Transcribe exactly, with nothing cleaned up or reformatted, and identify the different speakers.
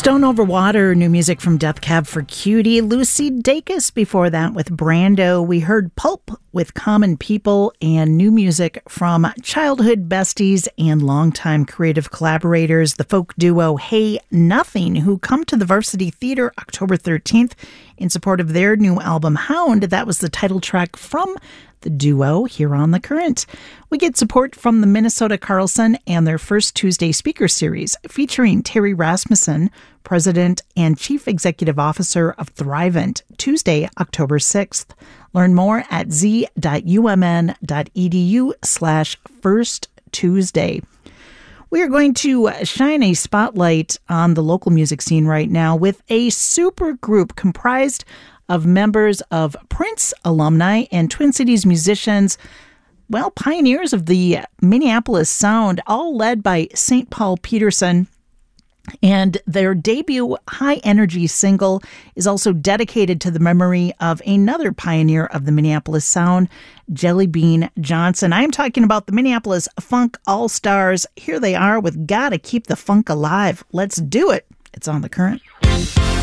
Speaker 1: Stone Over Water, new music from Death Cab for Cutie. Lucy Dacus before that with Brando. We heard Pulp with Common People, and new music from childhood besties and longtime creative collaborators, the folk duo Hey Nothing, who come to the Varsity Theater October thirteenth in support of their new album Hound. That was the title track from the duo here on The Current. We get support from the Minnesota Carlson and their First Tuesday speaker series featuring Terry Rasmussen, President and Chief Executive Officer of Thrivent, Tuesday, October sixth. Learn more at z.umn.edu slash First Tuesday. We are going to shine a spotlight on the local music scene right now with a super group comprised of members of Prince alumni and Twin Cities musicians, well, pioneers of the Minneapolis sound, all led by Saint Paul Peterson. And their debut high-energy single is also dedicated to the memory of another pioneer of the Minneapolis sound, Jelly Bean Johnson. I'm talking about the Minneapolis Funk All-Stars. Here they are with Gotta Keep the Funk Alive. Let's do it. It's on The Current.